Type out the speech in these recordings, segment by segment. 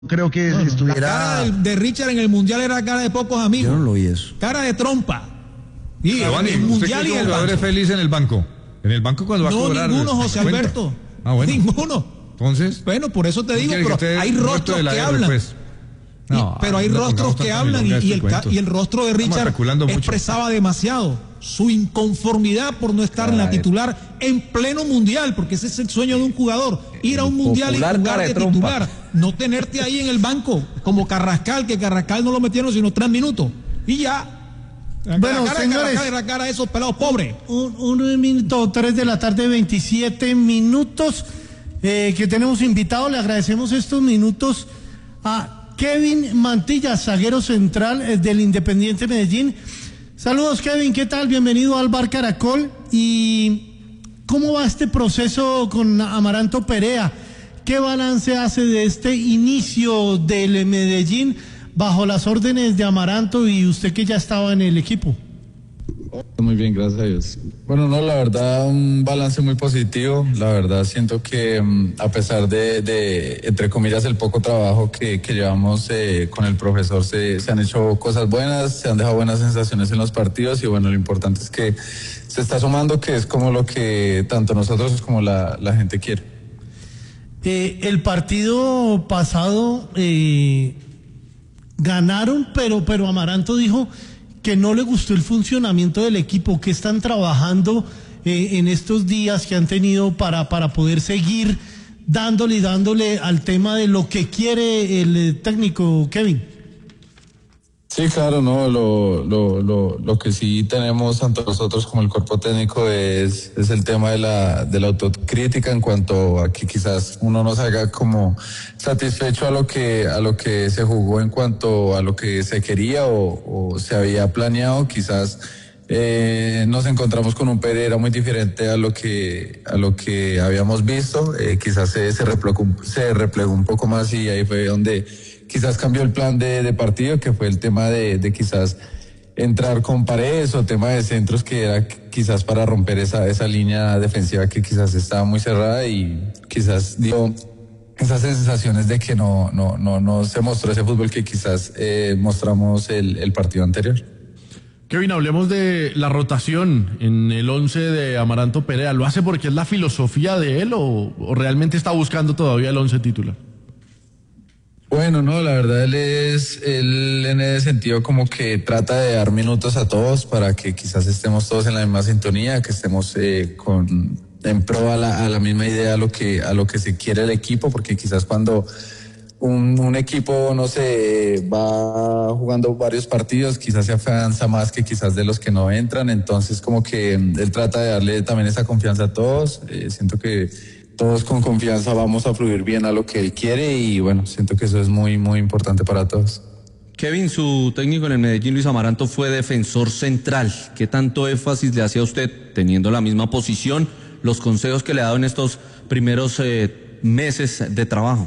creo que estuviera... La cara de Richard en el Mundial era cara de pocos amigos. Yo no lo vi eso. Cara de trompa. Y Giovanni, el Mundial y el jugador banco. es feliz en el banco. En el banco cuando va a No, cobrar. ninguno, José cuenta. Alberto. Ah, bueno. Ninguno. Entonces. Bueno, por eso te digo, pero hay rostros que hablan. Pues. No, pero hay rostros que hablan y el rostro de Richard expresaba demasiado su inconformidad por no estar en la titular en pleno mundial, porque ese es el sueño de un jugador, ir a un mundial y jugar de titular, no tenerte ahí en el banco como Carrascal, que Carrascal no lo metieron sino 3 minutos y ya. Bueno, señores, la cara de esos pelados pobres. Un minuto, 3 de la tarde, 27 minutos, que tenemos invitado. Le agradecemos estos minutos a Kevin Mantilla, zaguero central del Independiente Medellín. Saludos, Kevin, ¿qué tal? Bienvenido al Bar Caracol. ¿Y cómo va este proceso con Amaranto Perea? ¿Qué balance hace de este inicio del Medellín bajo las órdenes de Amaranto y usted que ya estaba en el equipo? Muy bien, gracias a Dios. Bueno, no, la verdad, un balance muy positivo. La verdad, siento que a pesar de entre comillas, el poco trabajo que llevamos con el profesor, se han hecho cosas buenas, se han dejado buenas sensaciones en los partidos y bueno, lo importante es que se está sumando, que es como lo que tanto nosotros como la gente quiere. El partido pasado ganaron, pero Amaranto dijo que no le gustó el funcionamiento del equipo, que están trabajando en estos días que han tenido para poder seguir dándole al tema de lo que quiere el técnico, Kevin. Sí, claro, no, lo que sí tenemos tanto nosotros como el cuerpo técnico es el tema de la autocrítica en cuanto a que quizás uno no salga como satisfecho a lo que se jugó en cuanto a lo que se quería o se había planeado. Quizás nos encontramos con un Pereira muy diferente a lo que habíamos visto. Quizás se replegó un poco más y ahí fue donde quizás cambió el plan de partido, que fue el tema de quizás entrar con Paredes o tema de centros, que era quizás para romper esa línea defensiva que quizás estaba muy cerrada y quizás dio esas sensaciones de que no se mostró ese fútbol que quizás mostramos el partido anterior. Kevin, hablemos de la rotación en el 11 de Amaranto Perea. ¿Lo hace porque es la filosofía de él o realmente está buscando todavía el 11 titular? Bueno, no, la verdad él en ese sentido como que trata de dar minutos a todos para que quizás estemos todos en la misma sintonía, que estemos en pro a la misma idea, a lo que se quiere el equipo, porque quizás cuando un equipo, no sé, va jugando varios partidos, quizás se afianza más que quizás de los que no entran, entonces como que él trata de darle también esa confianza a todos. Siento que todos con confianza vamos a fluir bien a lo que él quiere y bueno, siento que eso es muy, muy importante para todos. Kevin, su técnico en el Medellín, Luis Amaranto, fue defensor central. ¿Qué tanto énfasis le hacía a usted, teniendo la misma posición, los consejos que le ha dado en estos primeros meses de trabajo?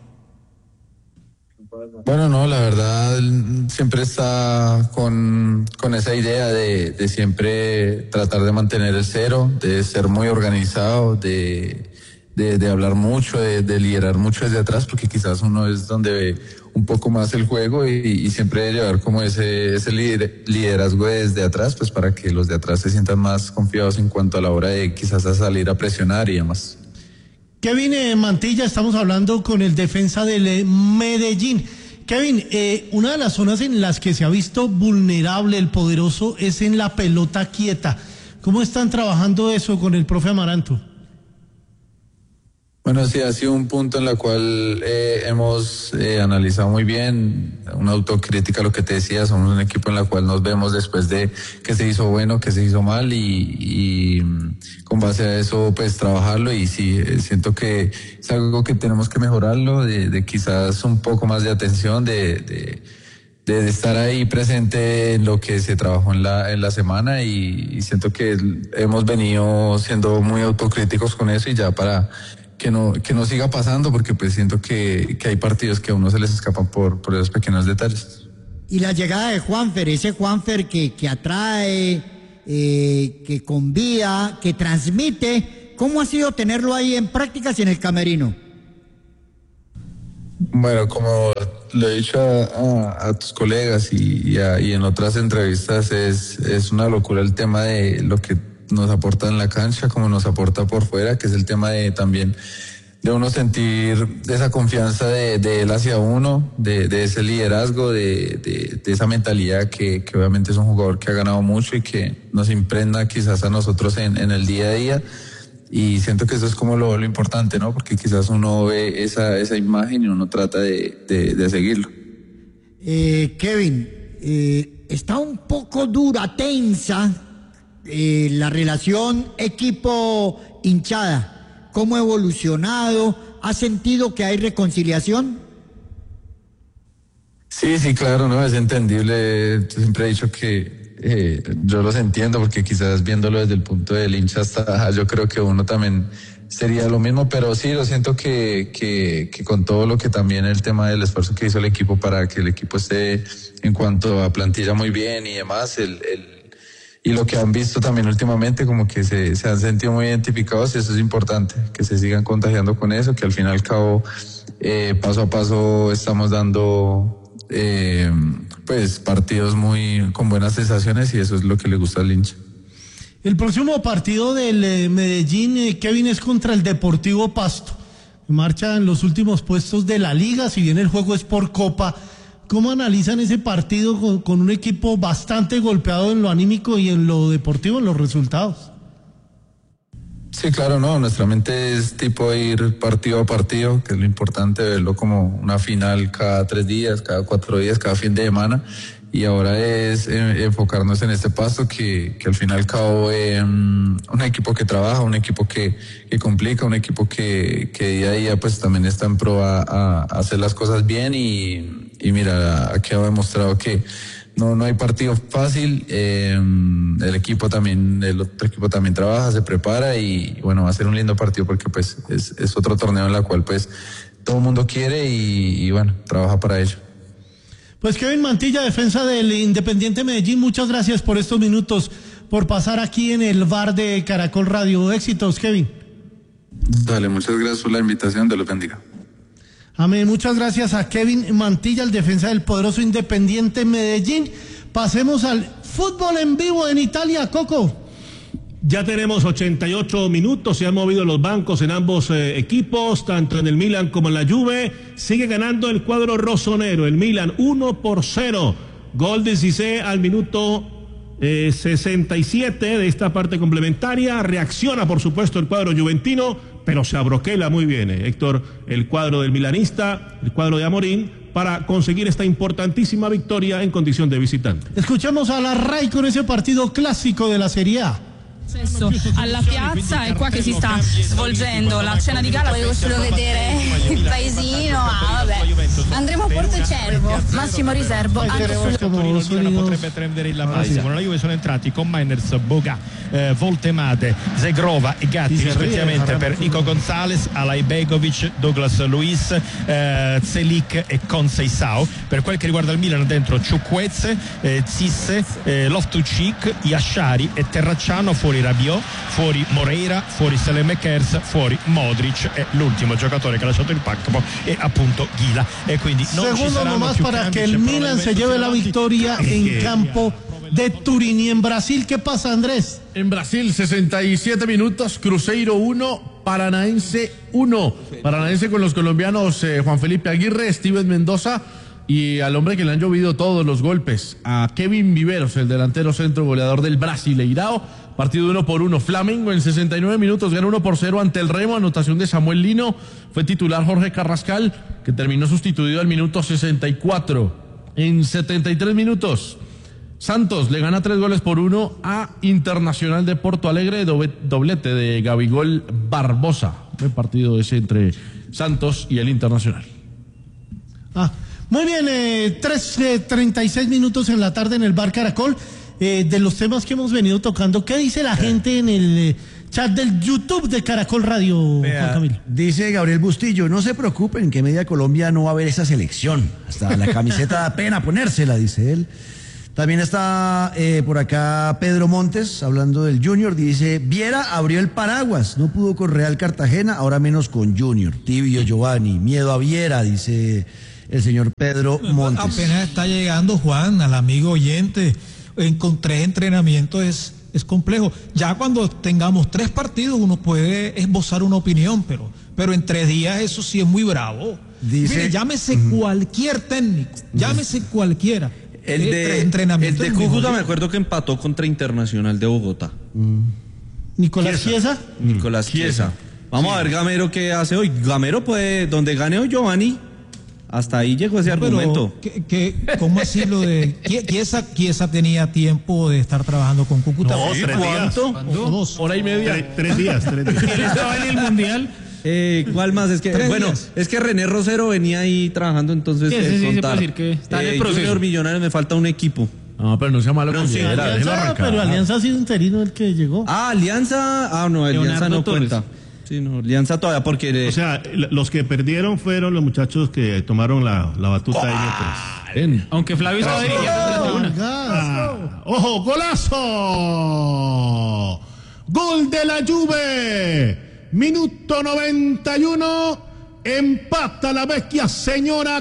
Bueno, no, la verdad, siempre está con esa idea de siempre tratar de mantener el cero, de ser muy organizado, de hablar mucho, de liderar mucho desde atrás, porque quizás uno es donde ve un poco más el juego y siempre llevar como ese liderazgo desde atrás, pues para que los de atrás se sientan más confiados en cuanto a la hora de quizás a salir a presionar y demás. Kevin Mantilla, estamos hablando con el defensa del Medellín. Kevin, una de las zonas en las que se ha visto vulnerable el poderoso es en la pelota quieta. ¿Cómo están trabajando eso con el profe Amaranto? Bueno, sí, ha sido un punto en el cual hemos analizado muy bien, una autocrítica, lo que te decía, somos un equipo en el cual nos vemos después de qué se hizo bueno, qué se hizo mal y con base a eso pues trabajarlo y sí, siento que es algo que tenemos que mejorarlo, de quizás un poco más de atención, de estar ahí presente en lo que se trabajó en la semana y siento que hemos venido siendo muy autocríticos con eso y ya para que no siga pasando, porque pues siento que hay partidos que a uno se les escapan por esos pequeños detalles. Y la llegada de Juanfer, ese Juanfer que atrae, que convida, que transmite, ¿cómo ha sido tenerlo ahí en prácticas y en el camerino? Bueno, como lo he dicho a tus colegas y en otras entrevistas, es una locura el tema de lo que nos aporta en la cancha, como nos aporta por fuera, que es el tema de también de uno sentir esa confianza de él hacia uno, de ese liderazgo, de esa mentalidad que obviamente es un jugador que ha ganado mucho y que nos impregna quizás a nosotros en el día a día. Y siento que eso es como lo importante, ¿no? Porque quizás uno ve esa imagen y uno trata de seguirlo. Kevin, está un poco dura, tensa la relación equipo-hinchada. ¿Cómo ha evolucionado? ¿Has sentido que hay reconciliación? Sí, claro, ¿no? Es entendible. Yo siempre he dicho que yo los entiendo porque quizás viéndolo desde el punto del hincha hasta yo creo que uno también sería lo mismo, pero sí, lo siento que con todo lo que también el tema del esfuerzo que hizo el equipo para que el equipo esté en cuanto a plantilla muy bien y demás, y lo que han visto también últimamente, como que se han sentido muy identificados, y eso es importante, que se sigan contagiando con eso, que al fin y al cabo paso a paso estamos dando pues partidos con buenas sensaciones, y eso es lo que le gusta al hincha. El próximo partido del Medellín, Kevin, es contra el Deportivo Pasto. Marcha en los últimos puestos de la liga, si bien el juego es por Copa. ¿Cómo analizan ese partido con un equipo bastante golpeado en lo anímico y en lo deportivo, en los resultados? Sí, claro, no, nuestra mente es tipo ir partido a partido, que es lo importante, verlo como una final cada 3 días, cada 4 días, cada fin de semana, y ahora es enfocarnos en este paso que al fin y al cabo un equipo que trabaja, un equipo que complica, un equipo que día a día pues también está en pro a hacer las cosas bien, y mira, aquí ha demostrado que no hay partido fácil. El otro equipo también trabaja, se prepara, y bueno, va a ser un lindo partido porque pues es otro torneo en la cual pues todo el mundo quiere y bueno, trabaja para ello. Pues Kevin Mantilla, defensa del Independiente Medellín, muchas gracias por estos minutos, por pasar aquí en el bar de Caracol Radio. Éxitos, Kevin. Dale, muchas gracias por la invitación, Dios los bendiga. Amén, muchas gracias a Kevin Mantilla, el defensa del poderoso Independiente Medellín. Pasemos al fútbol en vivo en Italia, Coco. Ya tenemos 88 minutos, se han movido los bancos en ambos equipos, tanto en el Milan como en la Juve. Sigue ganando el cuadro rossonero, el Milan 1-0. Gol de Cissé al minuto 67 de esta parte complementaria. Reacciona, por supuesto, el cuadro juventino, pero se abroquela muy bien, Héctor, el cuadro del milanista, el cuadro de Amorín, para conseguir esta importantísima victoria en condición de visitante. Escuchamos a la RAI con ese partido clásico de la Serie A. Alla piazza è qua che si sta svolgendo la cena di gala. Volevo solo vedere il paesino. Vabbè. Andremo a Portocervo, massimo riservo anche sul potrebbe prendere il massimo. La Juve sono entrati con Mainers, Boga, Voltemade, Zegrova e Gatti rispettivamente per Nico Gonzalez, Alay Begovic, Douglas Luiz, Zelik e Conceição. Per quel che riguarda il Milan, dentro Chukwueze, Zisse, Loftus-Cheek, Yashari e Terracciano. Fuori Rabiot, fuori Moreira, fuori Saelemaekers, fuori Modric, e l'ultimo giocatore che ha lasciato il campo è appunto Ghila, e quindi non ci saranno nomás più para cambi, que el Milan se lleve la victoria en campo de Turín. Y en Brasil, ¿qué pasa, Andrés? En Brasil, 67 minutos, Cruzeiro 1, Paranaense 1. Paranaense con los colombianos Juan Felipe Aguirre, Steven Mendoza, y al hombre que le han llovido todos los golpes, a Kevin Viveros, el delantero centro goleador del Brasileirao. Partido 1-1. Flamengo en 69 minutos gana 1-0 ante el Remo. Anotación de Samuel Lino. Fue titular Jorge Carrascal, que terminó sustituido al minuto 64. En 73 minutos, Santos le gana 3-1 a Internacional de Porto Alegre. Doblete de Gabigol Barbosa. El partido ese entre Santos y el Internacional. Muy bien, 3:36 minutos en la tarde en el bar Caracol. De los temas que hemos venido tocando, ¿qué dice la gente en el chat del YouTube de Caracol Radio, Juan Camilo? Dice Gabriel Bustillo, no se preocupen que Media Colombia no va a haber esa selección. Hasta la camiseta da pena ponérsela, dice él. También está por acá Pedro Montes, hablando del Junior, dice, Viera abrió el paraguas, no pudo con Real Cartagena, ahora menos con Junior. Tibio Giovanni, miedo a Viera, dice el señor Pedro Montes. Apenas está llegando, Juan, al amigo oyente, con 3 entrenamientos es complejo. Ya cuando tengamos 3 partidos uno puede esbozar una opinión, pero en 3 días eso sí es muy bravo. Mire, llámese cualquier técnico, llámese cualquiera. El de Cúcuta me acuerdo que empató contra Internacional de Bogotá. ¿Nicolás Chiesa? Nicolás Chiesa. Vamos a ver Gamero qué hace hoy. Gamero puede, donde gane hoy Giovanni, hasta ahí llegó ese argumento. ¿Cómo así lo de Chiesa tenía tiempo de estar trabajando con Cúcuta? No, 3 días. ¿2? Hora y media. 3 días. Él estaba en el Mundial. ¿Cuál más? Es que es que René Rosero venía ahí trabajando, entonces sí, se puede decir que está en el proceso. Junior Millonarios, me falta un equipo. No, pero no sea malo con pero Alianza ha sido interino el que llegó. Alianza, no, Alianza no cuenta. Sí, no, Alianza todavía porque... O sea, los que perdieron fueron los muchachos que tomaron la batuta ahí. Aunque Flavio estaba dirigiendo. ¡Ojo, golazo! ¡Gol de la Juve! Minuto 91, empata la vecchia signora,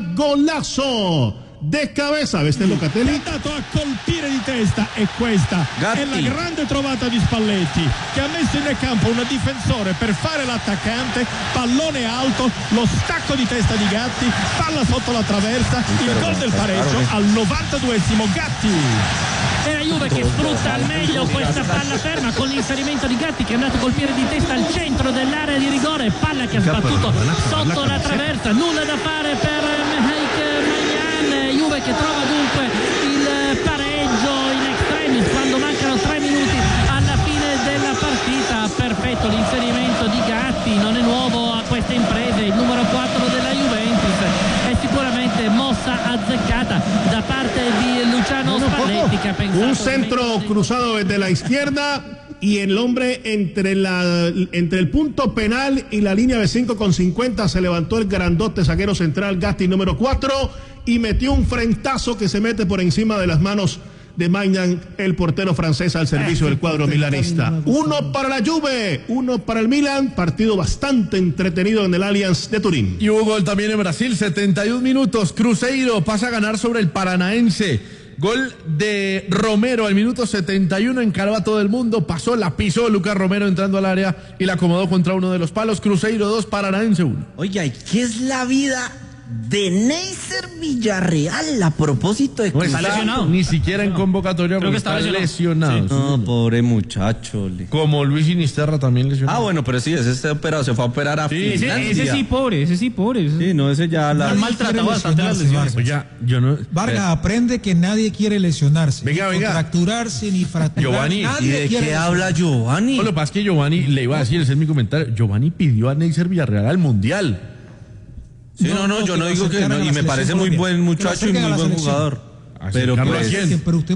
golazo de cabeza. Veste Locatelli. È andato a colpire di testa e questa è la grande trovata di Spalletti, che ha messo in campo un difensore per fare l'attaccante, pallone alto, lo stacco di testa di Gatti, palla sotto la traversa, il gol del pareggio al 92esimo. Gatti. È la Juve che sfrutta al meglio questa palla ferma con l'inserimento di Gatti, che è andato a colpire di testa al centro dell'area di rigore, palla che ha sbattuto sotto la traversa, nulla da fare per Mehik Maignan. Juve che trova dunque il pareggio in extremis quando mancano 3 minuti alla fine della partita. Perfetto l'inserimento di Gatti, non è nuovo a queste imprese, il numero 4 della Juventus. È sicuramente mossa azzeccata da parte di Luciano Spalletti, che ha pensato un centro cruzado desde la izquierda y el hombre entre el punto penal y la línea de 5,50 se levantó el grandote zaguero central Gatti número 4 y metió un frentazo que se mete por encima de las manos de Maignan, el portero francés al servicio del cuadro milanista. 1 para la Juve, 1 para el Milan, partido bastante entretenido en el Allianz de Turín. Y hubo gol también en Brasil, 71 minutos, Cruzeiro pasa a ganar sobre el Paranaense. Gol de Romero al minuto 71, encaró a todo el mundo, la pisó Lucas Romero entrando al área y la acomodó contra uno de los palos. Cruzeiro 2, Paranaense 1. Oiga, ¿y qué es la vida de Neisser Villarreal a propósito de que está lesionado? Ni siquiera en convocatoria. Creo que está lesionado. Sí. No, pobre muchacho. Como Luis Sinisterra también lesionado. Bueno, pero sí, ese está operado, se fue a operar a Finlandia. Ese sí pobre. Sí, no, ese ya la... Han maltratado bastante las lesiones. Yo no... Vargas, aprende que nadie quiere lesionarse. Venga. Fracturarse ni fracturar. Giovanni. ¿Y de qué habla Giovanni? Lo que pasa es que Giovanni, le iba a decir, ese es mi comentario, Giovanni pidió a Neisser Villarreal al Mundial. Sí, no, yo no digo que no, y me parece muy buen muchacho y muy buen jugador. Pero ¿a quién? Pero usted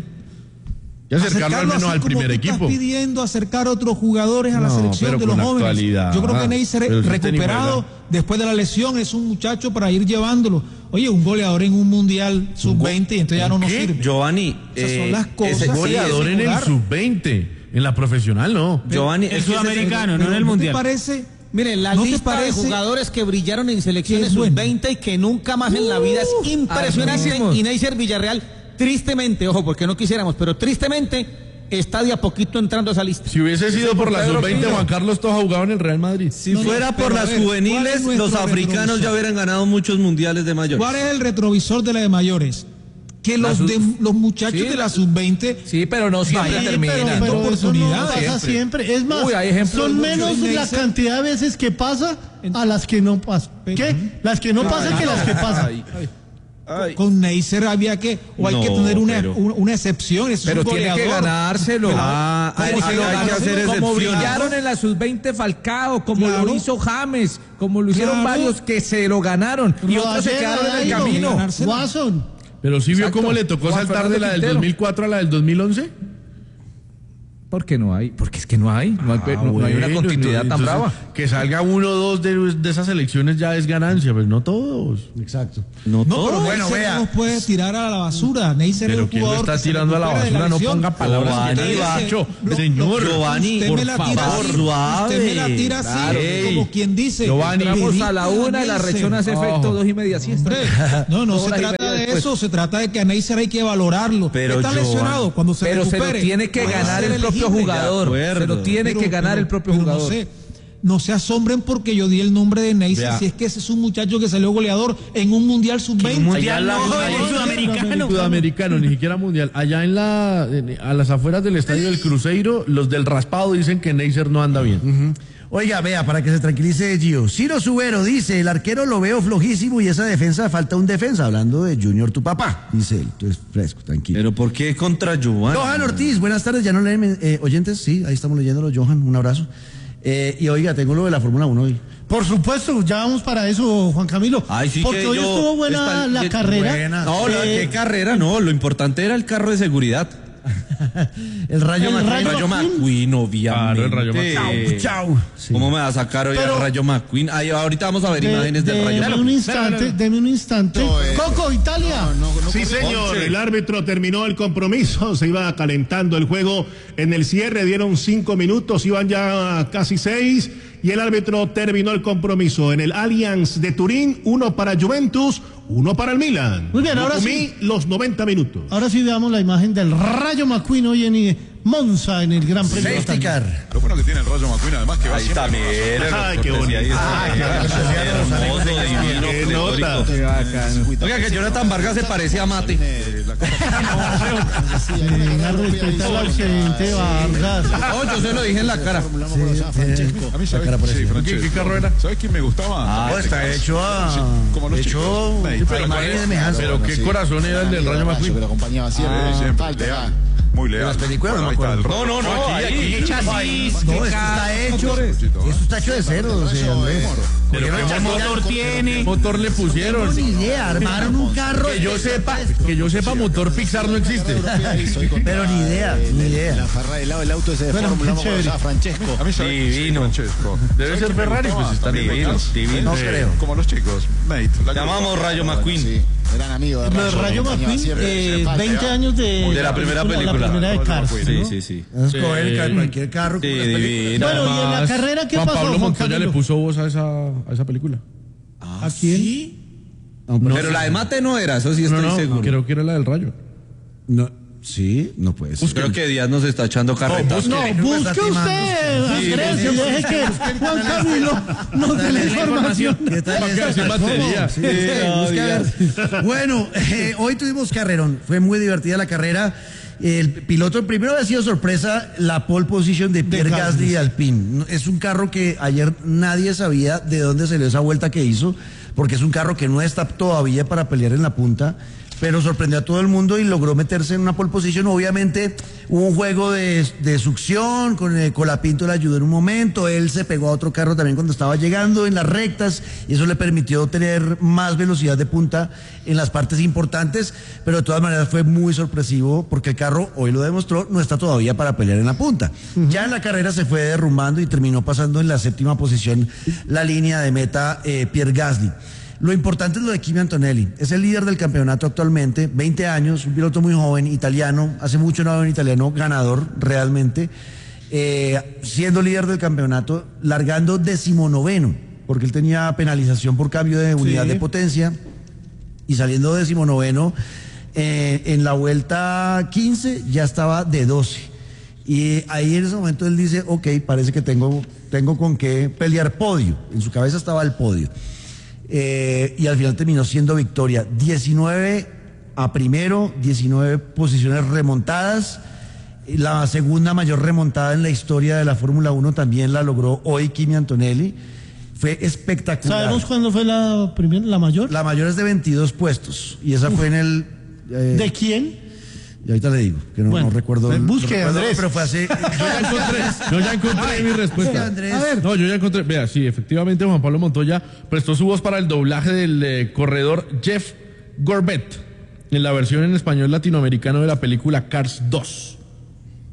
y acercarlo al menos al primer equipo. Estás pidiendo acercar a otros jugadores a la selección de los jóvenes. Actualidad. Yo creo que Neisser recuperado después de la lesión es un muchacho para ir llevándolo. Oye, un goleador en un mundial sub-20 y entonces ya no nos sirve. Giovanni, esas son las cosas. Ese goleador en el sub-20, en la profesional no. Giovanni, el sudamericano, no en el mundial. ¿Te parece? Miren, la lista de jugadores que brillaron en selecciones sub-20 y que nunca más en la vida es impresionante. Y Neisser Villarreal, tristemente, ojo, porque no quisiéramos, pero tristemente está de a poquito entrando a esa lista. Si hubiese sido por la sub-20, Juan Carlos Toja jugaba en el Real Madrid. Si fuera por las juveniles, los africanos ya hubieran ganado muchos mundiales de mayores. ¿Cuál es el retrovisor de la de mayores? Que los muchachos de la sub-20 sí, pero no siempre terminan. Pero oportunidades. No pasa siempre. Es más, son menos la cantidad de veces que pasa a las que no pasa. ¿Qué? Las que no pasan que las que pasan. Con Neisser había que, hay que tener una excepción. Pero tiene que ganárselo. Hay que hacer excepciones. Como brillaron en la sub-20 Falcao, como lo hizo James, como lo hicieron varios que se lo ganaron y otros se quedaron en el camino. Watson. Pero sí vio cómo le tocó saltar de la del 2004 a la del 2011. Porque no hay, porque es que no hay una continuidad tan brava. Que salga 1 o 2 de esas elecciones ya es ganancia, pero no todos. Exacto. No todos. Bueno, vea. No puede tirar a la basura. Neisser pero quién lo está tirando a la basura, no ponga palabras que señor Giovanni, por favor, suave. Usted me la tira así, como quien dice. Giovanni, vamos a la 1 y la rechona hace efecto 2:30. No se trata de eso, se trata de que a Neisser hay que valorarlo. Pero está lesionado cuando se recupere. Pero se lo tiene que ganar el propio jugador. Se lo tiene que ganar el propio jugador. No se asombren porque yo di el nombre de Neisser, si es que ese es un muchacho que salió goleador en un Mundial Sub-20. Sudamericano, ni siquiera mundial. Allá a las afueras del estadio del Cruzeiro, los del raspado dicen que Neisser no anda bien. Oiga, vea, para que se tranquilice Gio. Ciro Subero dice, el arquero lo veo flojísimo y esa defensa, falta un defensa, hablando de Junior, tu papá, dice él. Entonces, fresco, tranquilo. ¿Pero por qué contra Giovanni? Johan Ortiz, buenas tardes, ya no leen oyentes, sí, ahí estamos leyéndolo, Johan, un abrazo. Y oiga, tengo lo de la Fórmula 1 hoy. Por supuesto, ya vamos para eso, Juan Camilo. Ay, sí, porque hoy estuvo buena la carrera. No, ¿qué carrera? No, lo importante era el carro de seguridad. El Rayo McQueen, obviamente. Claro, el Rayo McQueen. Chau. Sí. ¿Cómo me va a sacar hoy el Rayo McQueen? ahorita vamos a ver imágenes del Rayo McQueen. Deme un instante. Coco, Italia. Sí, señor. El árbitro terminó el compromiso. Se iba calentando el juego en el cierre. Dieron 5 minutos. Iban ya casi 6. Y el árbitro terminó el compromiso en el Allianz de Turín. 1 para Juventus, 1 para el Milan. Muy bien, ahora sí. Los 90 minutos. Ahora sí veamos la imagen del Rayo McQueen hoy en Monza en el Gran Premio. Safety car. Lo bueno que tiene el Rayo McQueen, además que va ahí también. Ay, qué bonito. Oiga, que Jonathan Vargas se parece a Mate. Respeta al ausente Vargas. No, yo se lo dije en la cara. A mí, ¿sabes? ¿Qué carro era? ¿Sabes quién me gustaba? Está hecho como los chicos. Pero qué corazón era el del Rayo McQueen. Que lo acompañaba siempre. Muy leal. Las películas bueno, no aquí chasis. No, esto está hecho de cero. Pero ¿qué motor tiene? ¿Qué motor le pusieron? No tengo ni idea, armaron un carro. Que yo sepa, motor Pixar no existe. Pero ni idea. La Ferrari, el auto ese de Fórmula 1, Francesco. A mí divino. Francesco. Debe ser Ferrari, pues están divinos. No creo. Como los chicos. Llamamos Rayo McQueen. Gran amigo de Rayo McQueen, 20 años de la primera película. La primera de Cars. Sí. Escoger cualquier carro. Bueno, y en la carrera, ¿qué pasó? Juan Pablo Montoya le puso voz a esa película. ¿A quién? Pero la de Mate no era, eso sí estoy seguro. Creo que era la del Rayo. No. Sí, no puede ser. Creo que Díaz nos está echando carretas. No, busque usted, Andrés, y deje que Juan Camilo nos dé la información. ¿Qué tal? Bueno, hoy tuvimos carrerón. Fue muy divertida la carrera. El piloto primero ha sido sorpresa la pole position de Pierre Gasly de Alpine. Es un carro que ayer nadie sabía de dónde salió esa vuelta que hizo, porque es un carro que no está todavía para pelear en la punta, pero sorprendió a todo el mundo y logró meterse en una pole position. Obviamente hubo un juego de succión, con Colapinto le ayudó en un momento, él se pegó a otro carro también cuando estaba llegando en las rectas y eso le permitió tener más velocidad de punta en las partes importantes, pero de todas maneras fue muy sorpresivo porque el carro, hoy lo demostró, no está todavía para pelear en la punta. Ya en la carrera se fue derrumbando y terminó pasando en la 7ª posición la línea de meta Pierre Gasly. Lo importante es lo de Kimi Antonelli. Es el líder del campeonato actualmente, 20 años, un piloto muy joven, italiano. Hace mucho no había un italiano ganador, realmente. Siendo líder del campeonato, largando 19º, porque él tenía penalización por cambio de unidad de potencia. Y saliendo 19º, en la vuelta 15 ya estaba de 12. Y ahí en ese momento él dice, ok, parece que tengo con qué pelear podio. En su cabeza estaba el podio. Y al final terminó siendo victoria. 19 a primero, 19 posiciones remontadas. La segunda mayor remontada en la historia de la Fórmula 1 también la logró hoy Kimi Antonelli. Fue espectacular. ¿Sabemos cuándo fue la primera, la mayor? La mayor es de 22 puestos. Y esa fue en el... ¿De quién? Y ahorita le digo, que no recuerdo. Busque, Andrés. Pero fue así. Yo ya encontré mi respuesta. No, yo ya encontré. Vea, sí, efectivamente Juan Pablo Montoya prestó su voz para el doblaje del corredor Jeff Gorbett en la versión en español latinoamericano de la película Cars 2.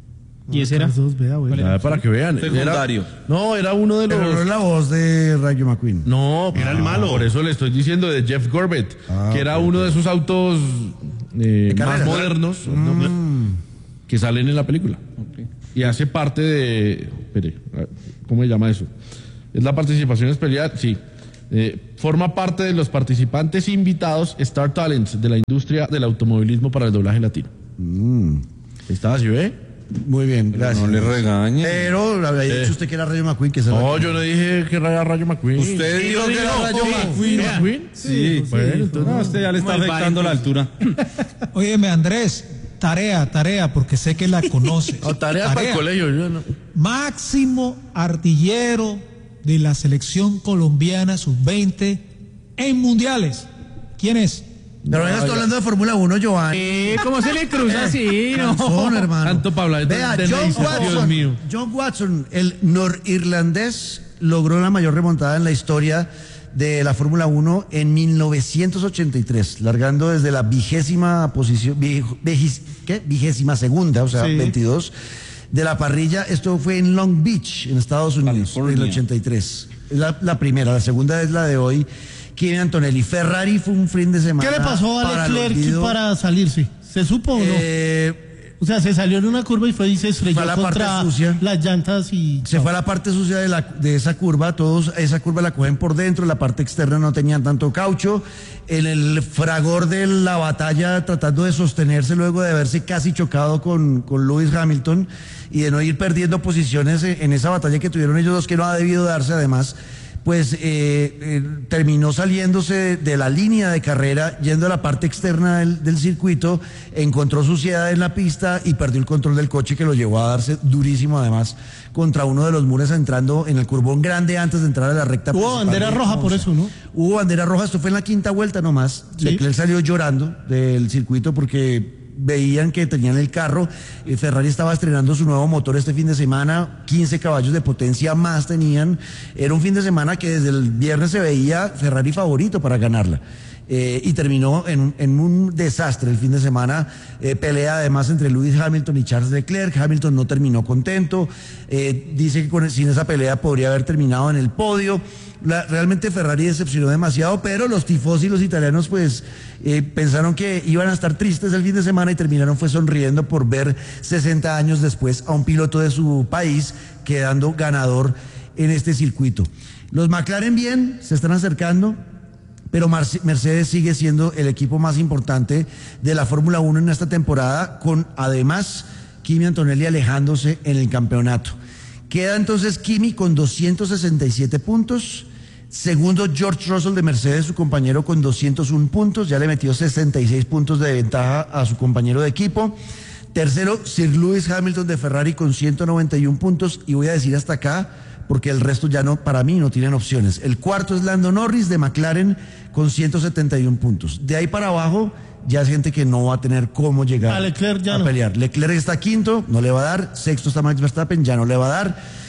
¿Y ese era? Para que vean. Secundario. Era uno de los... Pero no es la voz de Rayo McQueen. No, era el malo. Por eso le estoy diciendo de Jeff Corbett, que era uno de esos autos más modernos que salen en la película. Okay. Y hace parte de... Espere, ¿cómo se llama eso? Es la participación especial, sí. Forma parte de los participantes invitados Star Talents de la industria del automovilismo para el doblaje latino. ¿Está así, ve? Muy bien, gracias. No le regañe. Pero había dicho usted que era Rayo McQueen. No, yo no dije que era Rayo McQueen. Usted dijo que era Rayo McQueen. Sí. Bueno, entonces, no, usted ya le está afectando la altura. Óyeme, Andrés, tarea, porque sé que la conoces. Tarea para el colegio. Yo no. Máximo artillero de la selección colombiana sub-20 en mundiales. ¿Quién es? Pero no estoy hablando de Fórmula 1, Giovanni. ¿Cómo se le cruza así? No, hermano. Tanto para hablar de John Watson, el norirlandés, logró la mayor remontada en la historia de la Fórmula 1 en 1983, largando desde la vigésima segunda, o sea, 22, de la parrilla. Esto fue en Long Beach, en Estados Unidos, en el 83. La primera, la segunda es la de hoy. Kimi Antonelli. Ferrari fue un fin de semana. ¿Qué le pasó a Leclerc para salirse? ¿Se supo o no? O sea, se salió en una curva y se estrelló contra las llantas y... Se fue a la parte sucia de esa curva. Todos esa curva la cogen por dentro. La parte externa no tenían tanto caucho. En el fragor de la batalla, tratando de sostenerse luego de haberse casi chocado con Lewis Hamilton y de no ir perdiendo posiciones en esa batalla que tuvieron ellos dos, que no ha debido darse además, pues terminó saliéndose de la línea de carrera, yendo a la parte externa del circuito, encontró suciedad en la pista y perdió el control del coche, que lo llevó a darse durísimo además contra uno de los muros, entrando en el curbón grande antes de entrar a la recta. Hubo bandera roja por eso, ¿no? Hubo bandera roja, esto fue en la quinta vuelta nomás. ¿Sí? Leclerc salió llorando del circuito porque veían que tenían el carro. Ferrari estaba estrenando su nuevo motor este fin de semana, 15 caballos de potencia más tenían. Era un fin de semana que desde el viernes se veía Ferrari favorito para ganarla. Y terminó en un desastre el fin de semana. Pelea además entre Lewis Hamilton y Charles Leclerc. Hamilton no terminó contento. Dice que sin esa pelea podría haber terminado en el podio. Realmente Ferrari decepcionó demasiado, pero los tifosi y los italianos pues pensaron que iban a estar tristes el fin de semana y terminaron fue sonriendo por ver 60 años después a un piloto de su país quedando ganador en este circuito. Los McLaren bien, se están acercando, pero Mercedes sigue siendo el equipo más importante de la Fórmula 1 en esta temporada, con además Kimi Antonelli alejándose en el campeonato. Queda entonces Kimi con 267 puntos. Segundo, George Russell de Mercedes, su compañero, con 201 puntos. Ya le metió 66 puntos de ventaja a su compañero de equipo. Tercero, Sir Lewis Hamilton de Ferrari con 191 puntos. Y voy a decir hasta acá, porque el resto ya no, para mí, no tienen opciones. El cuarto es Lando Norris de McLaren con 171 puntos. De ahí para abajo, ya es gente que no va a tener cómo llegar a pelear. Leclerc está quinto, no le va a dar. Sexto está Max Verstappen, ya no le va a dar.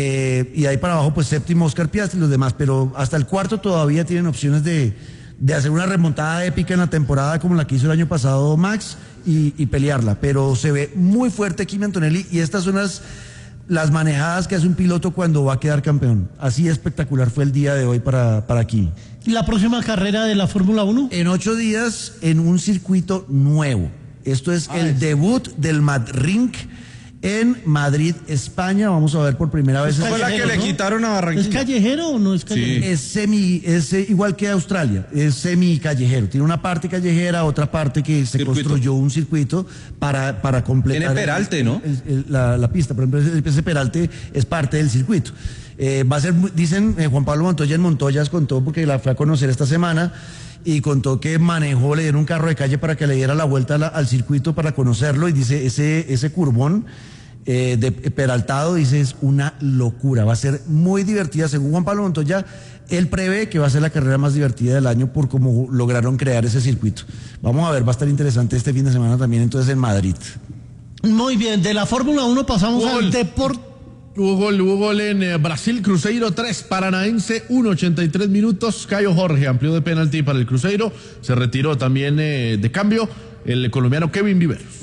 Y ahí para abajo, pues séptimo Oscar Piastri y los demás. Pero hasta el cuarto todavía tienen opciones de hacer una remontada épica en la temporada como la que hizo el año pasado Max y pelearla. Pero se ve muy fuerte Kimi Antonelli y estas son las manejadas que hace un piloto cuando va a quedar campeón. Así espectacular fue el día de hoy para Kimi. ¿Y la próxima carrera de la Fórmula 1? En 8 días, en un circuito nuevo. Esto es el debut del Madrid en Madrid, España. Vamos a ver por primera vez. Fue la que le quitaron a Barranquilla. ¿Es callejero o no es callejero? Sí. Es igual que Australia, es semi callejero. Tiene una parte callejera, otra parte que se construyó un circuito para completar. Tiene peralte, ¿no? La pista, por ejemplo, ese peralte es parte del circuito. Va a ser, dicen, Juan Pablo Montoya en Montoyas contó, porque la fue a conocer esta semana, y contó que le dieron un carro de calle para que le diera la vuelta al circuito para conocerlo, y dice, ese curbón de peraltado, dice, es una locura, va a ser muy divertida. Según Juan Pablo Montoya, él prevé que va a ser la carrera más divertida del año por cómo lograron crear ese circuito. Vamos a ver, va a estar interesante este fin de semana también entonces en Madrid. Muy bien, de la Fórmula 1 pasamos al deporte. Hubo gol en Brasil, Cruzeiro 3, Paranaense 1, 83 minutos. Caio Jorge amplió de penalti para el Cruzeiro. Se retiró también de cambio el colombiano Kevin Viveros.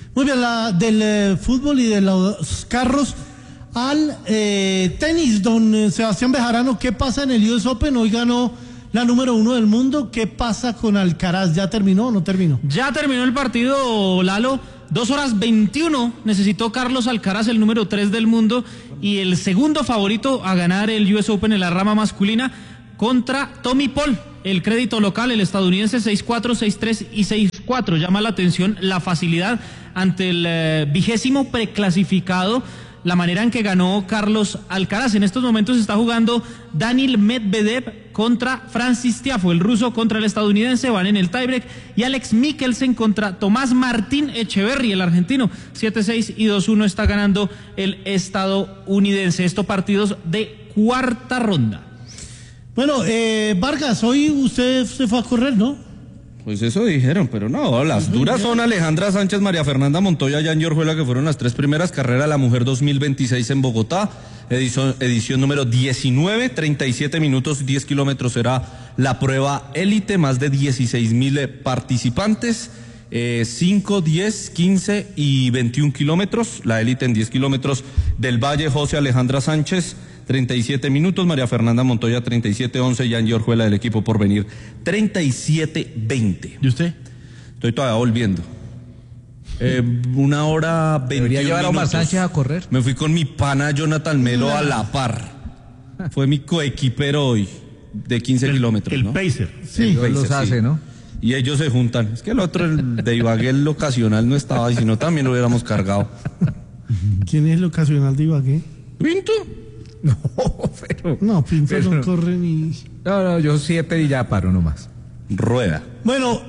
Muy bien, del fútbol y de los carros al tenis, don Sebastián Bejarano, ¿qué pasa en el US Open? Hoy ganó la número 1 del mundo. ¿Qué pasa con Alcaraz? ¿Ya terminó o no terminó? Ya terminó el partido, Lalo. 2 horas 21 necesitó Carlos Alcaraz, el número 3 del mundo y el segundo favorito a ganar el US Open en la rama masculina, contra Tommy Paul, el crédito local, el estadounidense, 6-4, 6-3 y 6-4. Llama la atención la facilidad ante el 20º preclasificado, la manera en que ganó Carlos Alcaraz. En estos momentos está jugando Daniil Medvedev contra Francis Tiafoe, el ruso contra el estadounidense, van en el tiebreak, y Alex Mikkelsen contra Tomás Martín Echeverry, el argentino, 7-6 y 2-1 está ganando el estadounidense. Estos partidos de cuarta ronda. Bueno, Vargas, hoy usted se fue a correr, ¿no? Pues eso dijeron, pero no, las duras son Alejandra Sánchez, María Fernanda Montoya, Jan Orjuela, que fueron las 3 primeras carreras, la Mujer 2026 en Bogotá, edición número 19, 37 minutos, 10 kilómetros será la prueba élite, más de 16.000 participantes, 5, 10, 15 y 21 kilómetros, la élite en 10 kilómetros del Valle, José Alejandra Sánchez, 37 minutos, María Fernanda Montoya 37-11, Jan Orjuela del equipo Porvenir 37-20. ¿Y usted? Estoy todavía volviendo. 1 hora 21 Debería llevar a Omar minutos. Sánchez a correr. Me fui con mi pana Jonathan Melo a la par. Fue mi coequipero hoy de 15 kilómetros. El ¿no? Pacer. Sí, El Pacer, los hace, sí. ¿no? Y ellos se juntan. Es que el otro, el de Ibagué, el ocasional no estaba, y si no también lo hubiéramos cargado. ¿Quién es el ocasional de Ibagué? ¿Pinto? No, pero... No, Pinto no corre ni... No, yo 7 y ya paro nomás. Rueda. Bueno,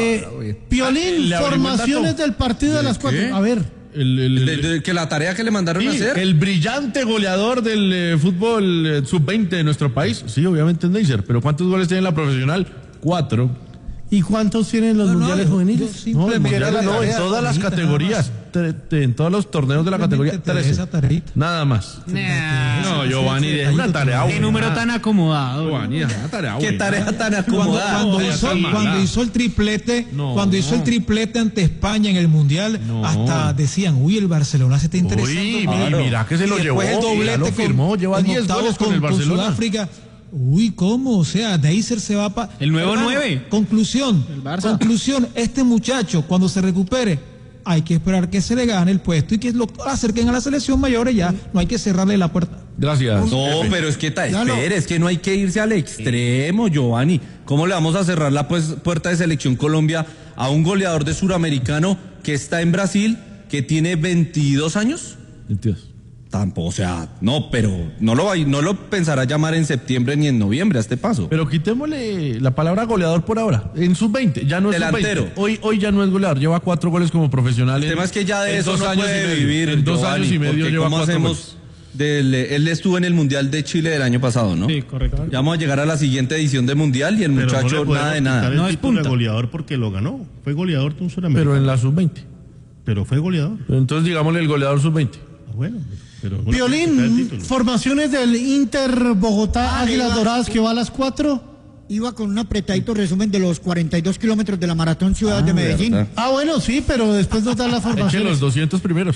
Piolín, formaciones del partido de las 4. A ver. Que la tarea que le mandaron a hacer. El brillante goleador del fútbol sub-20 de nuestro país. Sí, obviamente es Neisser, pero ¿cuántos goles tiene en la profesional? 4. ¿Y cuántos tienen los mundiales juveniles? No, en todas las categorías, en todos los torneos de la categoría, 13. Nada más. No, Giovanni, es una tarea buena. Qué número tan acomodado. Giovanni, es una tarea buena. Qué tarea tan acomodada. Cuando hizo el triplete, ante España en el Mundial, hasta decían, uy, el Barcelona se está interesando. Uy, mira que se lo llevó. Después el doblete lo firmó, lleva 10 goles con el Barcelona. Sudáfrica. Uy, ¿cómo? O sea, Neisser se va para... El nuevo 9. Conclusión, este muchacho, cuando se recupere, hay que esperar que se le gane el puesto y que lo acerquen a la selección mayor y ya, no hay que cerrarle la puerta. Gracias. No, pero es que es que no hay que irse al extremo, Giovanni. ¿Cómo le vamos a cerrar la puerta de Selección Colombia a un goleador de suramericano que está en Brasil, que tiene 22 años? 22. Tampoco, o sea, no, pero no lo pensará llamar en septiembre ni en noviembre a este paso. Pero quitémosle la palabra goleador por ahora. En sub-20, ya no es delantero. Sub-20. Hoy ya no es goleador, lleva 4 goles como profesional. El tema es que ya de eso no puede vivir. En 2 años y medio lleva 4 goles. Él estuvo en el Mundial de Chile del año pasado, ¿no? Sí, correcto. Ya vamos a llegar a la siguiente edición de Mundial y el muchacho nada de nada. No es punta. De goleador porque lo ganó. Fue goleador de un suramericano. Pero en la sub-20. Pero fue goleador. Entonces digámosle el goleador sub-20. Bueno. Piolín, formaciones del Inter Bogotá, Águilas Doradas, que va a las 4. Iba con un apretadito resumen de los 42 kilómetros de la Maratón Ciudad de Medellín. ¿Verdad? Bueno, sí, pero después nos dan la formación. Es que los 200 primeros.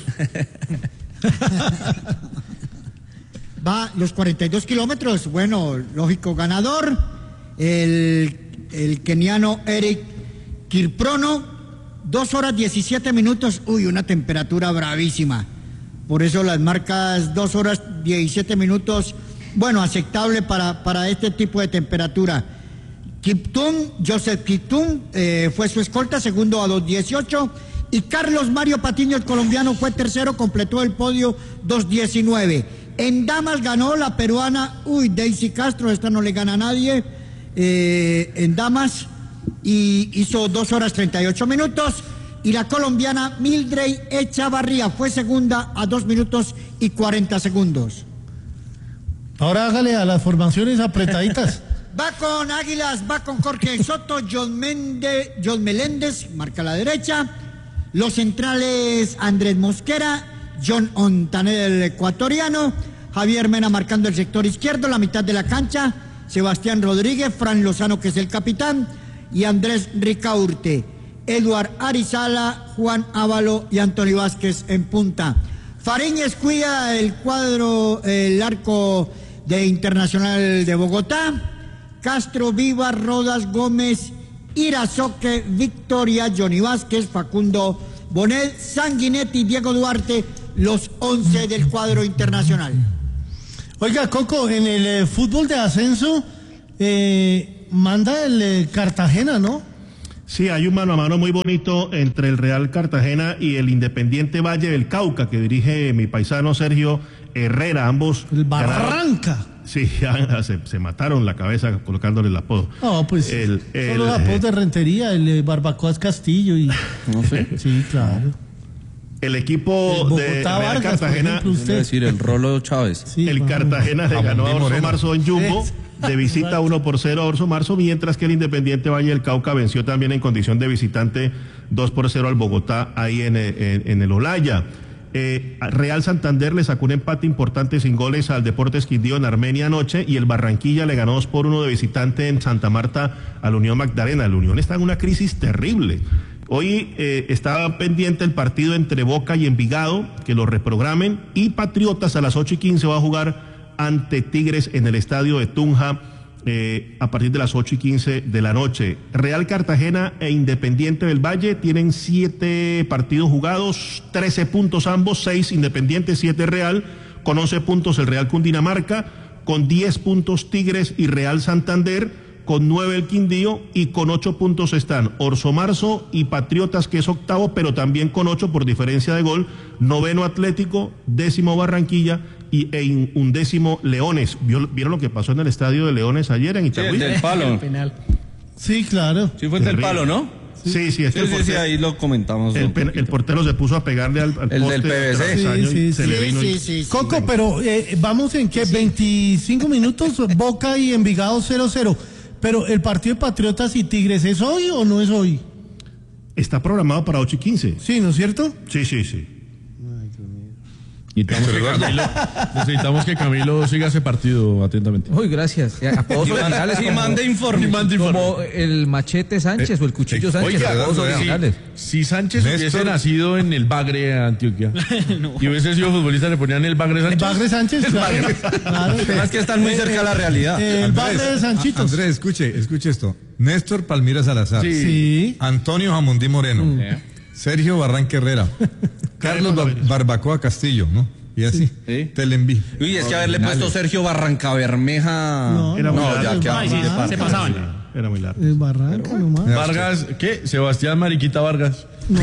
Va los 42 kilómetros, bueno, lógico ganador, el keniano Eric Kirprono, 2 horas 17 minutos, uy, una temperatura bravísima. Por eso las marcas 2 horas 17 minutos, bueno, aceptable para este tipo de temperatura. Joseph Kiptum fue su escolta, segundo a 2:18. Y Carlos Mario Patiño, el colombiano, fue tercero, completó el podio 2:19. En damas ganó la peruana, Daisy Castro, esta no le gana a nadie, en damas, y hizo 2 horas 38 minutos. Y la colombiana Mildred Echavarría fue segunda a 2 minutos y 40 segundos. Ahora hágale a las formaciones apretaditas. Va con Águilas, va con Jorge Soto, John Meléndez, marca a la derecha. Los centrales, Andrés Mosquera, John Ontaner, el ecuatoriano. Javier Mena marcando el sector izquierdo, la mitad de la cancha. Sebastián Rodríguez, Fran Lozano, que es el capitán. Y Andrés Ricaurte. Eduard Arizala, Juan Ávalo y Antonio Vázquez en punta. Fariñez cuida el arco de Internacional de Bogotá. Castro, Vivas, Rodas, Gómez, Irazoque, Victoria, Johnny Vázquez, Facundo Bonet, Sanguinetti, Diego Duarte, los 11 del cuadro internacional. Oiga, Coco, en el fútbol de ascenso manda el Cartagena, ¿no? Sí, hay un mano a mano muy bonito entre el Real Cartagena y el Independiente Valle del Cauca, que dirige mi paisano Sergio Herrera. Ambos el Barranca. Sí, se mataron la cabeza colocándole el apodo. No, pues son los apodos de Rentería, el Barbacoas Castillo y... No sé. Sí, claro. El equipo de Real Cartagena... Es decir, el Rolo Chávez. Sí, el Cartagena le ganó a Orso Marzo en Jumbo. De visita 1-0 a Orso Marzo, mientras que el Independiente Valle del Cauca venció también en condición de visitante 2-0 al Bogotá ahí en el Olaya. Real Santander le sacó un empate importante sin goles al Deportes Quindío en Armenia anoche, y el Barranquilla le ganó 2-1 de visitante en Santa Marta al Unión Magdalena. El Unión está en una crisis terrible. Hoy estaba pendiente el partido entre Boca y Envigado, que lo reprogramen, y Patriotas a las 8:15 va a jugar ante Tigres en el estadio de Tunja a partir de las 8:15 de la noche. Real Cartagena e Independiente del Valle tienen 7 partidos jugados, 13 puntos ambos, 6 Independiente, 7 Real, con 11 puntos el Real Cundinamarca, con 10 puntos Tigres y Real Santander, con 9 el Quindío, y con 8 puntos están Orso Marzo y Patriotas, que es octavo, pero también con 8 por diferencia de gol, noveno Atlético, 10º Barranquilla y 11º Leones. ¿Vieron lo que pasó en el estadio de Leones ayer en Itagüí? Sí, el del palo. Sí, claro. Sí, fue el del palo, ¿no? Sí, sí, ahí lo comentamos. El portero se puso a pegarle al poste del PVC. Sí. Coco, pero vamos en que 25 minutos, Boca y Envigado 0-0. Pero el partido de Patriotas y Tigres, ¿es hoy o no es hoy? Está programado para 8:15. Sí, ¿no es cierto? Sí. Necesitamos que Camilo siga ese partido atentamente. Uy, gracias. Y mande informe. Como el Machete Sánchez o el Cuchillo Sánchez. Si Sánchez hubiese nacido en el Bagre, Antioquia, y hubiese sido futbolista, le ponían el Bagre Sánchez. El Bagre Sánchez, claro. Es que están muy cerca de la realidad. El Bagre de Sanchitos. Andrés, escuche esto. Néstor Palmira Salazar. Sí. Antonio Jamundí Moreno. Sergio Barranca Herrera. Carlos Barbacoa Castillo, ¿no? Y así. Sí. Telenví. Uy, es que haberle puesto Sergio Barranca Bermeja. Se pasaban. Era muy largo. El Barranca nomás. Vargas, ¿qué? Sebastián Mariquita Vargas. No.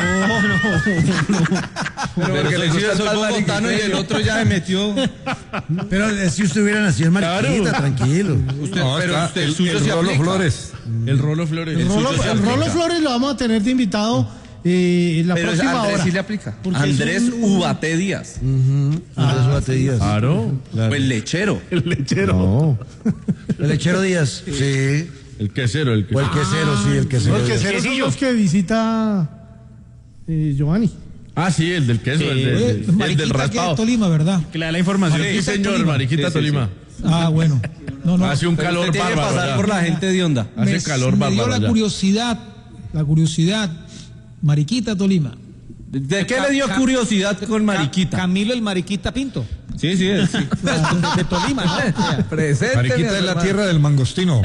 Pero porque le gusta soy bogotano y el otro ya se metió. Pero si usted hubiera nacido en Mariquita, tranquilo. Usted el Rolo Flores. El Rolo Flores. El Rolo Flores lo vamos a tener de invitado la pero próxima Andrés hora. Sí le aplica. Andrés Ubate Díaz. Andrés Ubate Díaz. Claro. El lechero. El lechero. No. El lechero Díaz. Sí. El quesero. O el quesero, sí, el quesero. El quesero son los que visita Giovanni. Ah, sí, el del queso, el del raspado. De Tolima, ¿verdad? Que le da la información. Sí, señor, Mariquita Tolima. Ah, bueno. No. Hace un calor tiene que bárbaro. pasar por la gente de onda. Hace calor me dio bárbaro. la curiosidad, Mariquita Tolima. ¿De qué le dio curiosidad con Mariquita? Camilo el Mariquita Pinto. Sí. De Tolima, ¿no? Presente. Mariquita es la tierra del mangostino.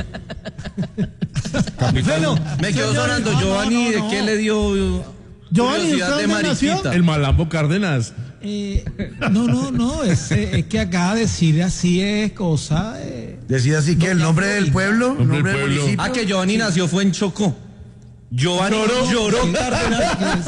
Bueno, me quedó sonando Giovanni, ¿de qué le dio curiosidad de Mariquita? El Malambo Cárdenas. No, es que acá decir así es cosa Decir así que el nombre del pueblo, el nombre del municipio. Ah, que Giovanni nació fue en Chocó. Giovanni lloró Cárdenas.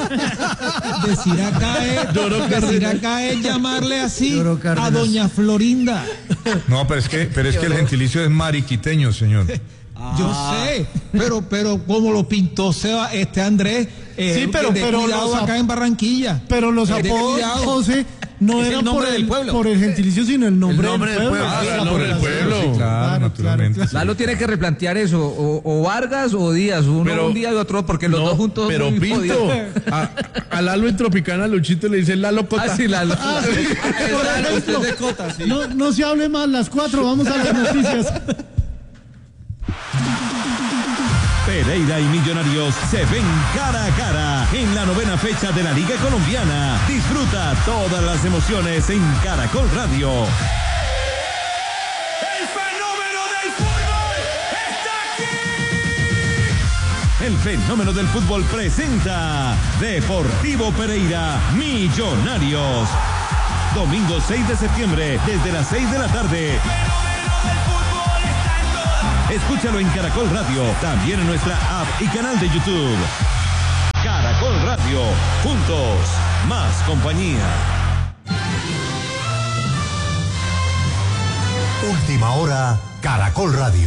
Decir acá es llamarle así a doña Florinda. No, pero es que el gentilicio es mariquiteño, señor. Yo sé, pero como lo pintó Andrés, sí, pero los acá en Barranquilla. Pero los apodos, José, no eran por el gentilicio, sino el nombre del pueblo. El nombre del pueblo. Sí, claro, naturalmente. Claro. Lalo tiene que replantear eso, o Vargas o Díaz, un día y otro, porque los dos juntos. Pero son muy Pinto, jodidos. a Lalo en Tropicana, Luchito le dice Lalo Cota. Ah, sí, Lalo. Usted es de Cota, sí. No se hable más, las 4, vamos a las noticias. Pereira y Millonarios se ven cara a cara en la 9ª fecha de la Liga Colombiana. Disfruta todas las emociones en Caracol Radio. ¡El fenómeno del fútbol está aquí! El fenómeno del fútbol presenta Deportivo Pereira Millonarios. Domingo 6 de septiembre, desde las 6 de la tarde. Escúchalo en Caracol Radio, también en nuestra app y canal de YouTube. Caracol Radio, juntos, más compañía. Última hora, Caracol Radio.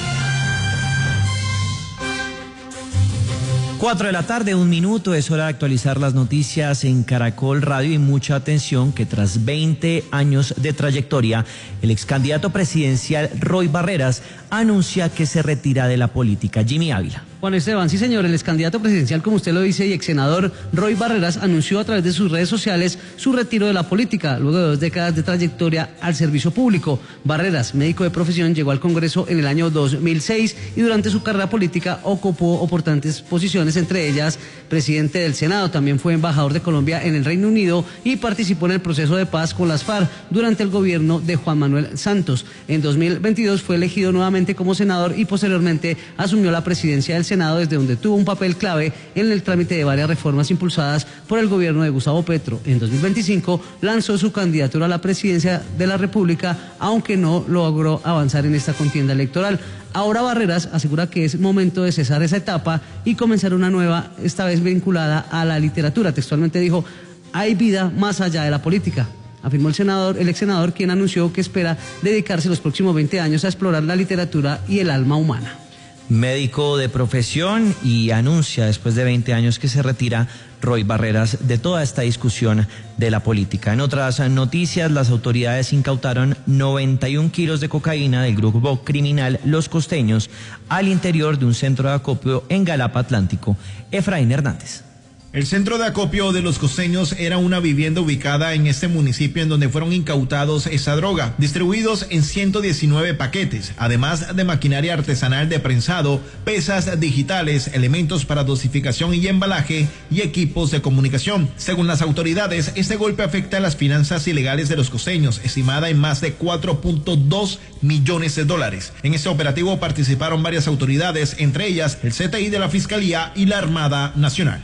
4 de la tarde, 1 minuto, es hora de actualizar las noticias en Caracol Radio y mucha atención que tras 20 años de trayectoria, el ex candidato presidencial Roy Barreras anuncia que se retira de la política. Jimmy Ávila. Juan Esteban, sí señor, el ex candidato presidencial, como usted lo dice, y ex senador Roy Barreras anunció a través de sus redes sociales su retiro de la política, luego de 2 décadas de trayectoria al servicio público. Barreras, médico de profesión, llegó al Congreso en el año 2006 y durante su carrera política ocupó importantes posiciones, entre ellas presidente del Senado, también fue embajador de Colombia en el Reino Unido y participó en el proceso de paz con las FARC durante el gobierno de Juan Manuel Santos. En 2022 fue elegido nuevamente como senador y posteriormente asumió la presidencia del Senado, desde donde tuvo un papel clave en el trámite de varias reformas impulsadas por el gobierno de Gustavo Petro. En 2025 lanzó su candidatura a la presidencia de la República, aunque no logró avanzar en esta contienda electoral. Ahora Barreras asegura que es momento de cesar esa etapa y comenzar una nueva, esta vez vinculada a la literatura. Textualmente dijo: hay vida más allá de la política, afirmó el ex senador, quien anunció que espera dedicarse los próximos 20 años a explorar la literatura y el alma humana. Médico de profesión, y anuncia después de 20 años que se retira Roy Barreras de toda esta discusión de la política. En otras noticias, las autoridades incautaron 91 kilos de cocaína del grupo criminal Los Costeños al interior de un centro de acopio en Galapa Atlántico. Efraín Hernández. El centro de acopio de Los Costeños era una vivienda ubicada en este municipio en donde fueron incautados esa droga, distribuidos en 119 paquetes, además de maquinaria artesanal de prensado, pesas digitales, elementos para dosificación y embalaje y equipos de comunicación. Según las autoridades, este golpe afecta a las finanzas ilegales de Los Costeños, estimada en más de 4.2 millones de dólares. En este operativo participaron varias autoridades, entre ellas el CTI de la Fiscalía y la Armada Nacional.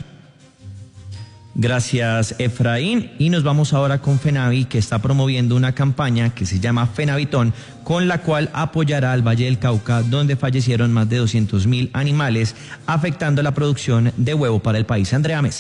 Gracias, Efraín. Y nos vamos ahora con FENAVI, que está promoviendo una campaña que se llama FENAVITón, con la cual apoyará al Valle del Cauca, donde fallecieron más de 200.000 animales, afectando la producción de huevo para el país. Andrea Mesa.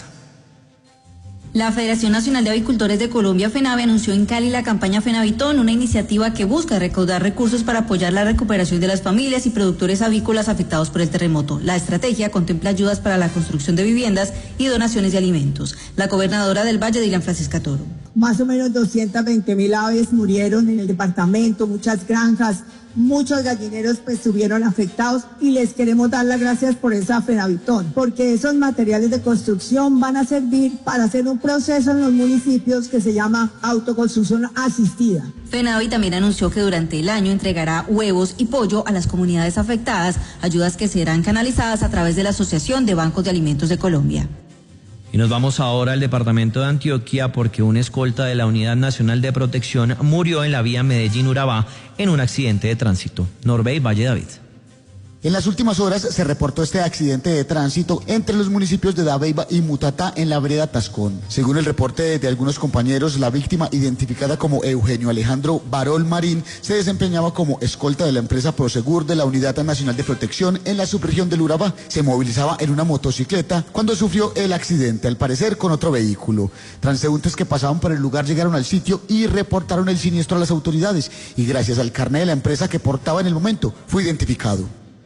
La Federación Nacional de Avicultores de Colombia, FENAVI, anunció en Cali la campaña FENAVITón, una iniciativa que busca recaudar recursos para apoyar la recuperación de las familias y productores avícolas afectados por el terremoto. La estrategia contempla ayudas para la construcción de viviendas y donaciones de alimentos. La gobernadora del Valle, Dylan Francisca Toro. Más o menos 220.000 aves murieron en el departamento, muchas granjas, muchos gallineros pues estuvieron afectados, y les queremos dar las gracias por esa FENAVITón, porque esos materiales de construcción van a servir para hacer un proceso en los municipios que se llama autoconstrucción asistida. FENAVI también anunció que durante el año entregará huevos y pollo a las comunidades afectadas, ayudas que serán canalizadas a través de la Asociación de Bancos de Alimentos de Colombia. Y nos vamos ahora al departamento de Antioquia, porque un escolta de la Unidad Nacional de Protección murió en la vía Medellín-Urabá en un accidente de tránsito. Norbey Valle David. En las últimas horas se reportó este accidente de tránsito entre los municipios de Dabeiba y Mutatá en la vereda Tascón. Según el reporte de algunos compañeros, la víctima, identificada como Eugenio Alejandro Barol Marín, se desempeñaba como escolta de la empresa Prosegur de la Unidad Nacional de Protección en la subregión del Urabá. Se movilizaba en una motocicleta cuando sufrió el accidente, al parecer con otro vehículo. Transeúntes que pasaban por el lugar llegaron al sitio y reportaron el siniestro a las autoridades, y gracias al carnet de la empresa que portaba en el momento, fue identificado.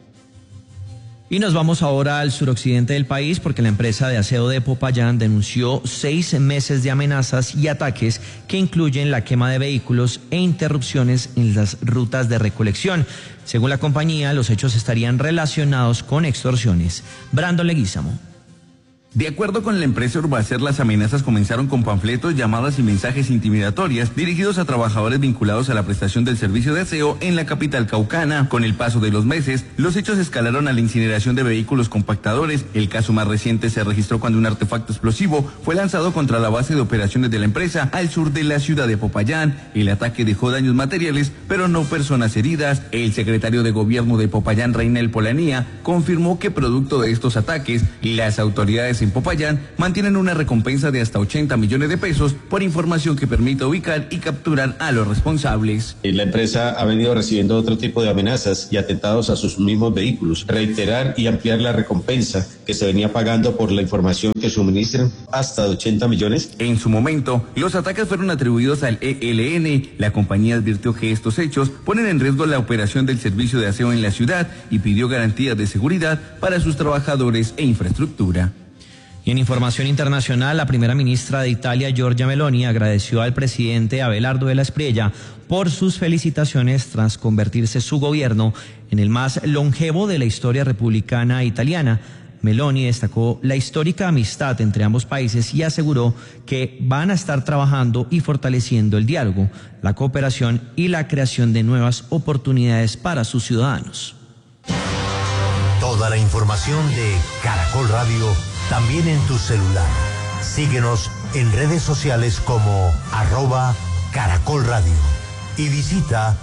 Y nos vamos ahora al suroccidente del país, porque la empresa de aseo de Popayán denunció 6 meses de amenazas y ataques que incluyen la quema de vehículos e interrupciones en las rutas de recolección. Según la compañía, los hechos estarían relacionados con extorsiones. Brandon Leguízamo. De acuerdo con la empresa Urbacer, las amenazas comenzaron con panfletos, llamadas y mensajes intimidatorias dirigidos a trabajadores vinculados a la prestación del servicio de aseo en la capital caucana. Con el paso de los meses, los hechos escalaron a la incineración de vehículos compactadores. El caso más reciente se registró cuando un artefacto explosivo fue lanzado contra la base de operaciones de la empresa al sur de la ciudad de Popayán. El ataque dejó daños materiales, pero no personas heridas. El secretario de Gobierno de Popayán, Reinel Polanía, confirmó que producto de estos ataques, las autoridades en Popayán mantienen una recompensa de hasta 80 millones de pesos por información que permita ubicar y capturar a los responsables. La empresa ha venido recibiendo otro tipo de amenazas y atentados a sus mismos vehículos. Reiterar y ampliar la recompensa que se venía pagando por la información que suministran, hasta 80 millones. En su momento, los ataques fueron atribuidos al ELN. La compañía advirtió que estos hechos ponen en riesgo la operación del servicio de aseo en la ciudad y pidió garantías de seguridad para sus trabajadores e infraestructura. Y en información internacional, la primera ministra de Italia, Giorgia Meloni, agradeció al presidente Abelardo Della Espriella por sus felicitaciones tras convertirse su gobierno en el más longevo de la historia republicana italiana. Meloni destacó la histórica amistad entre ambos países y aseguró que van a estar trabajando y fortaleciendo el diálogo, la cooperación y la creación de nuevas oportunidades para sus ciudadanos. Toda la información de Caracol Radio también en tu celular. Síguenos en redes sociales como @Caracol Radio y visita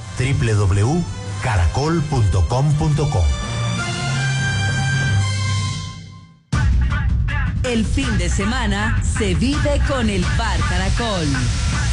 www.caracol.com.co. El fin de semana se vive con el Bar Caracol.